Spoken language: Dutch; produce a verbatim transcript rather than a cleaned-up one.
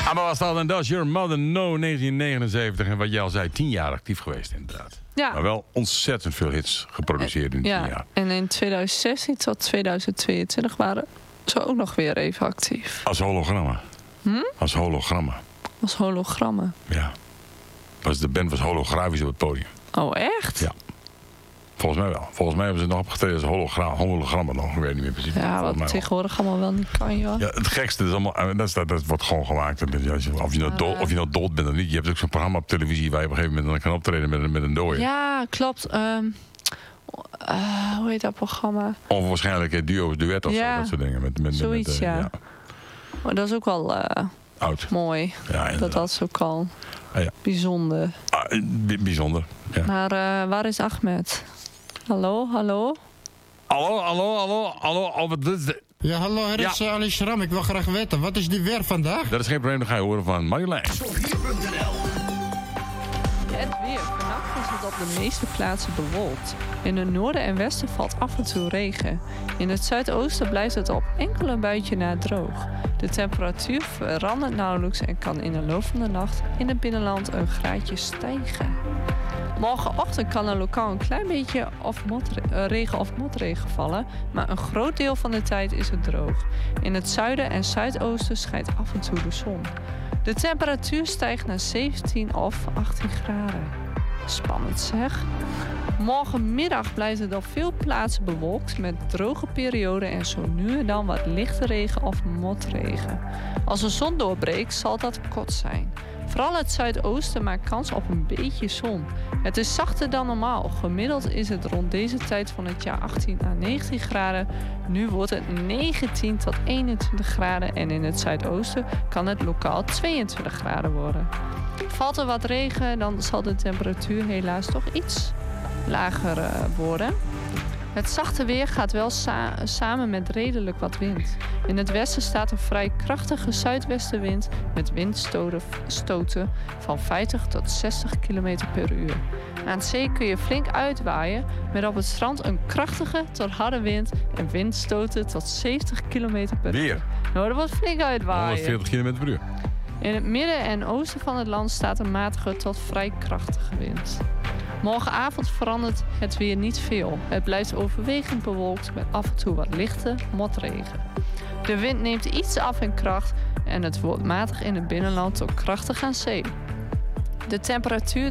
maar was dat en dat is Your Mother No negentien negenenzeventig. En wat jij al zei, tien jaar actief geweest inderdaad. Ja. Maar wel ontzettend veel hits geproduceerd in ja. tien jaar. En in twintig zestien tot tweeduizend tweeëntwintig waren ze ook nog weer even actief. Als hologrammen. Hm? Als hologrammen. Als hologrammen. Ja. Was de band was holografisch op het podium. Oh, echt? Ja. Volgens mij wel. Volgens mij hebben ze nog opgetreden als hologra hologrammen nog. Ik weet niet meer precies. Ja, wat tegenwoordig allemaal wel niet kan, joh. Ja, het gekste is allemaal, dat, is, dat, dat wordt gewoon gemaakt. Of je, nou dood, of je nou dood bent of niet. Je hebt ook zo'n programma op televisie waar je op een gegeven moment dan kan optreden met, met een dode. Ja, klopt. Um, uh, hoe heet dat programma? Onwaarschijnlijke duo's, duet of ja, zo, dat soort dingen. Met, met, zoiets, met, uh, ja. ja. Maar dat is ook wel uh, oud. Mooi. Ja, dat dat zo kan. Ah, ja. Bijzonder. Ah, bijzonder, ja. Maar uh, waar is Ahmed? Hallo, hallo? Hallo, hallo, hallo, hallo. Albert, dit is de... Ja, hallo, er is ja. Ali Schram. Ik wil graag weten, wat is die weer vandaag? Dat is geen probleem, dan ga je horen van Marjolein. Het weer. Vannacht is het op de meeste plaatsen bewolkt. In het noorden en westen valt af en toe regen. In het zuidoosten blijft het op enkele buitje na droog. De temperatuur verandert nauwelijks en kan in de loop van de nacht in het binnenland een graadje stijgen. Morgenochtend kan er lokaal een klein beetje of motre- regen of motregen vallen, maar een groot deel van de tijd is het droog. In het zuiden en zuidoosten schijnt af en toe de zon. De temperatuur stijgt naar zeventien of achttien graden. Spannend zeg. Morgenmiddag blijft het op veel plaatsen bewolkt met droge perioden en zo nu en dan wat lichte regen of motregen. Als de zon doorbreekt zal dat kort zijn. Vooral het zuidoosten maakt kans op een beetje zon. Het is zachter dan normaal. Gemiddeld is het rond deze tijd van het jaar achttien à negentien graden. Nu wordt het negentien tot eenentwintig graden en in het zuidoosten kan het lokaal tweeëntwintig graden worden. Valt er wat regen, dan zal de temperatuur helaas toch iets lager uh, worden. Het zachte weer gaat wel sa- samen met redelijk wat wind. In het westen staat een vrij krachtige zuidwestenwind met windstoten van vijftig tot zestig kilometer per uur. Aan zee kun je flink uitwaaien met op het strand een krachtige tot harde wind en windstoten tot zeventig kilometer per uur. Weer? Nou, dat wordt flink uitwaaien. honderdveertig kilometer per uur. In het midden en oosten van het land staat een matige tot vrij krachtige wind. Morgenavond verandert het weer niet veel. Het blijft overwegend bewolkt met af en toe wat lichte motregen. De wind neemt iets af in kracht en het wordt matig in het binnenland tot krachtig aan zee. De temperatuur